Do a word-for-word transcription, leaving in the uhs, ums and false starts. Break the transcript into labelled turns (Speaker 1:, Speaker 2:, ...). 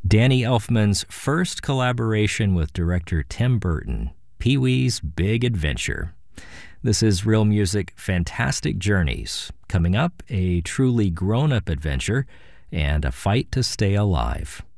Speaker 1: Danny Elfman's first collaboration with director Tim Burton, Pee-wee's Big Adventure. This is Real Music Fantastic Journeys. Coming up, a truly grown-up adventure and a fight to stay alive.